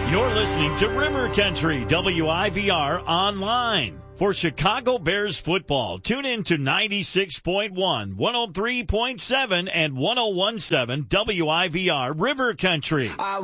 You're listening to River Country WIVR online. For Chicago Bears football, tune in to 96.1, 103.7, and 101.7 WIVR River Country.